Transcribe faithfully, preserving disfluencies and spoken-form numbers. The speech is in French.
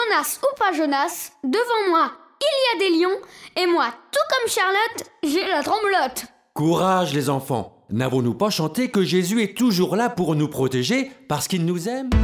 Jonas ou pas Jonas, devant moi, il y a des lions, et moi, tout comme Charlotte, j'ai la tremblote. Courage les enfants! N'avons-nous pas chanté que Jésus est toujours là pour nous protéger parce qu'il nous aime ?